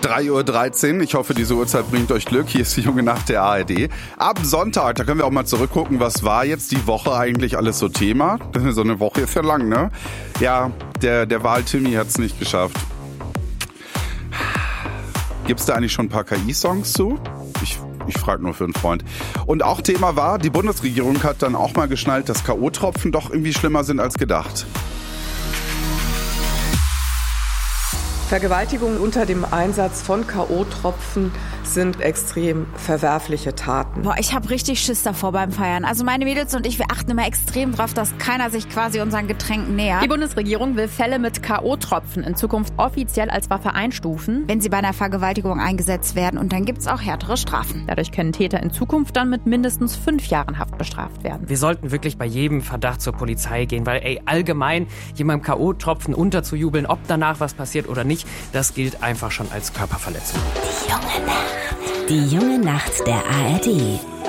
3:13 Uhr. Ich hoffe, diese Uhrzeit bringt euch Glück. Hier ist die junge Nacht der ARD. Ab Sonntag, da können wir auch mal zurückgucken, was war jetzt die Woche eigentlich alles so Thema. So eine Woche ist ja lang, ne? Ja, der Wahl-Timmy hat es nicht geschafft. Gibt's da eigentlich schon ein paar KI-Songs zu? Ich frage nur für einen Freund. Und auch Thema war, die Bundesregierung hat dann auch mal geschnallt, dass K.O.-Tropfen doch irgendwie schlimmer sind als gedacht. Vergewaltigungen unter dem Einsatz von K.O.-Tropfen sind extrem verwerfliche Taten. Boah, ich habe richtig Schiss davor beim Feiern. Also meine Mädels und ich, wir achten immer extrem drauf, dass keiner sich quasi unseren Getränken nähert. Die Bundesregierung will Fälle mit K.O.-Tropfen in Zukunft offiziell als Waffe einstufen, wenn sie bei einer Vergewaltigung eingesetzt werden. Und dann gibt's auch härtere Strafen. Dadurch können Täter in Zukunft dann mit mindestens 5 Jahren Haft bestraft werden. Wir sollten wirklich bei jedem Verdacht zur Polizei gehen, weil allgemein jemandem K.O.-Tropfen unterzujubeln, ob danach was passiert oder nicht, das gilt einfach schon als Körperverletzung. Die junge Nacht der ARD.